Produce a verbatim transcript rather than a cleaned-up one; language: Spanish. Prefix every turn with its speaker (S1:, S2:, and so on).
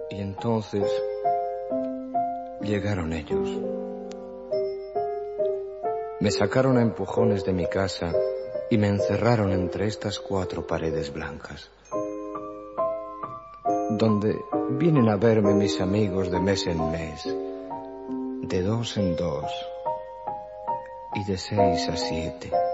S1: Y entonces llegaron ellos. Me sacaron a empujones de mi casa y me encerraron entre estas cuatro paredes blancas, donde vienen a verme mis amigos de mes en mes, de dos en dos y de seis a siete.